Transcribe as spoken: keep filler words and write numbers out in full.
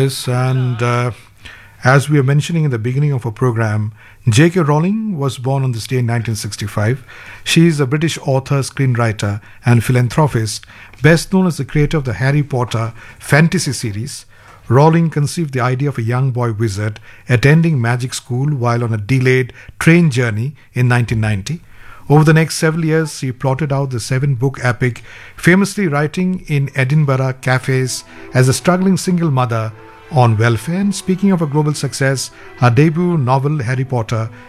Yes, and uh, as we were mentioning in the beginning of our program, J K. Rowling was born on this day in nineteen sixty-five. She is a British author, screenwriter, and philanthropist, best known as the creator of the Harry Potter fantasy series. Rowling conceived the idea of a young boy wizard attending magic school while on a delayed train journey in nineteen ninety. Over the next several years, she plotted out the seven book epic, famously writing in Edinburgh cafes as a struggling single mother on welfare. And speaking of a global success, her debut novel, Harry Potter,